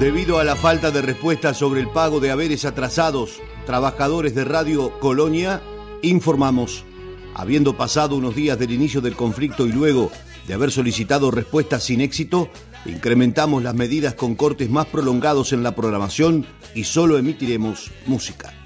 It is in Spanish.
Debido a la falta de respuesta sobre el pago de haberes atrasados, trabajadores de Radio Colonia, informamos, habiendo pasado unos días del inicio del conflicto y luego de haber solicitado respuestas sin éxito, incrementamos las medidas con cortes más prolongados en la programación y solo emitiremos música.